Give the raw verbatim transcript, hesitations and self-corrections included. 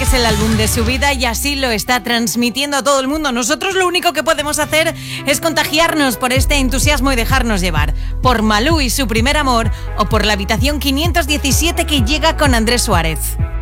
es el álbum de su vida y así lo está transmitiendo a todo el mundo. Nosotros lo único que podemos hacer es contagiarnos por este entusiasmo y dejarnos llevar por Malú y su primer amor o por la habitación quinientos diecisiete que llega con Andrés Suárez.